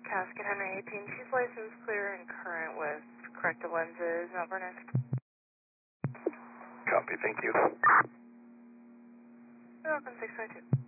Casket Henry 18. She's licensed, clear, and current with corrective lenses. Mount Vernon. Copy, thank you. You're welcome, 622.